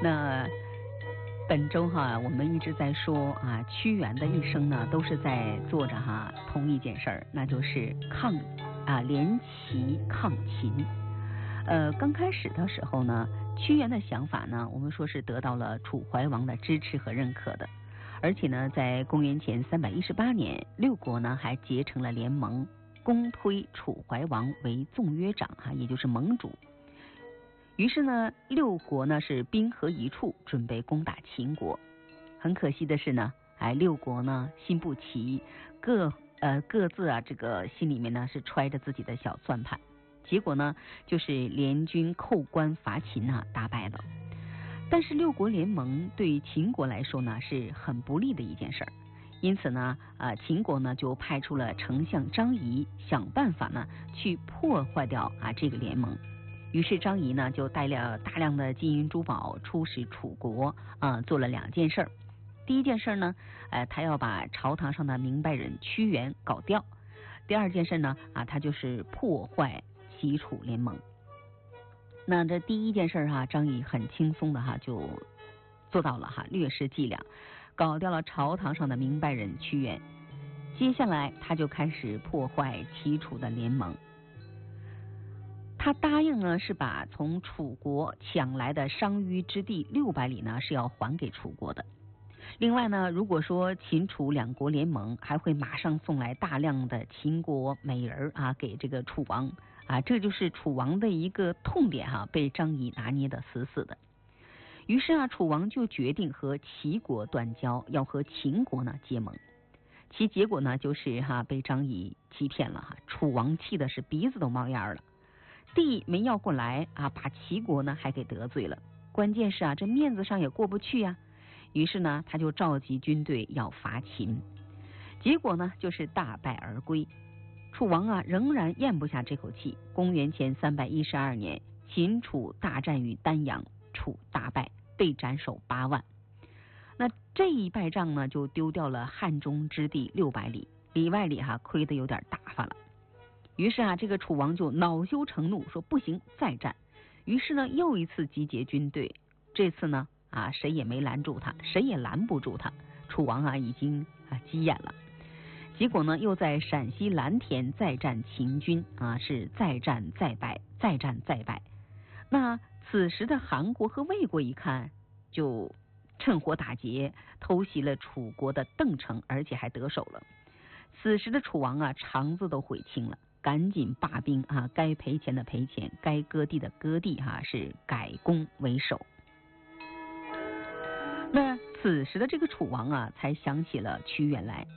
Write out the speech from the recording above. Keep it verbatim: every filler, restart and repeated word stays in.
那本周哈，我们一直在说啊，屈原的一生呢，都是在做着哈同一件事儿，那就是抗啊联齐抗秦。呃，刚开始的时候呢，屈原的想法呢，我们说是得到了楚怀王的支持和认可的，而且呢，在公元前三百一十八年，六国呢还结成了联盟，公推楚怀王为纵约长哈，也就是盟主。于是呢，六国呢是兵合一处，准备攻打秦国。很可惜的是呢，哎，六国呢心不齐，各呃各自啊这个心里面呢是揣着自己的小算盘。结果呢，就是联军扣关伐秦啊，打败了。但是六国联盟对秦国来说呢是很不利的一件事儿，因此呢，啊、呃、秦国呢就派出了丞相张仪想办法呢去破坏掉啊这个联盟。于是张仪呢就带了大量的金银珠宝出使楚国啊、呃，做了两件事儿。第一件事呢，呃，他要把朝堂上的明白人屈原搞掉。第二件事呢，啊，他就是破坏齐楚联盟。那这第一件事哈，张仪很轻松的哈就做到了哈，略施伎俩，搞掉了朝堂上的明白人屈原。接下来他就开始破坏齐楚的联盟。他答应呢是把从楚国抢来的商於之地六百里呢是要还给楚国的。另外呢，如果说秦楚两国联盟，还会马上送来大量的秦国美人啊给这个楚王啊，这就是楚王的一个痛点哈、啊，被张仪拿捏的死死的。于是啊，楚王就决定和齐国断交，要和秦国呢结盟。其结果呢就是哈、啊、被张仪欺骗了哈，楚王气的是鼻子都冒烟了。地没要过来啊，把齐国呢还给得罪了。关键是啊，这面子上也过不去呀、啊。于是呢，他就召集军队要伐秦，结果呢就是大败而归。楚王啊仍然咽不下这口气。公元前三百一十二年，秦楚大战于丹阳，楚大败，被斩首八万。那这一败仗呢，就丢掉了汉中之地六百里，里外里哈、啊、亏得有点大发了。于是啊，这个楚王就恼羞成怒，说不行，再战。于是呢，又一次集结军队。这次呢，啊，谁也没拦住他，谁也拦不住他。楚王啊，已经啊急眼了。结果呢，又在陕西蓝田再战秦军啊，是再战再败，再战再败。那此时的韩国和魏国一看，就趁火打劫，偷袭了楚国的邓城，而且还得手了。此时的楚王啊，肠子都悔青了。赶紧罢兵啊，该赔钱的赔钱，该割地的割地哈、啊，是改攻为守。那此时的这个楚王啊，才想起了屈原来。